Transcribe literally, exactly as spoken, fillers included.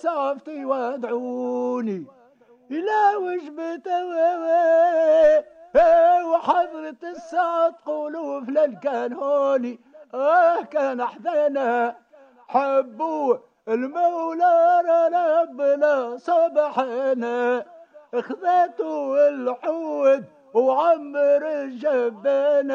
صافتي وادعوني إلى وجبة وحضرة الساعة تقولوا في الكانوني آه كان أحدانا حبوا المولى ربنا صبحنا اخذته الحود وعمر الجبانة